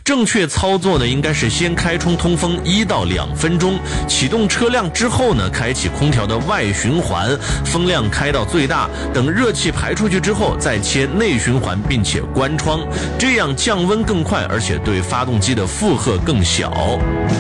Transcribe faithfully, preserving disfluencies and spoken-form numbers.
正确操作呢，应该是先开冲通风一到两分钟，启动车辆之后呢，开启空调的外循环，风量开到最大，等热气排出去之后再切内循环，并且关窗，这样降温更快，而且对发动机的负荷更小。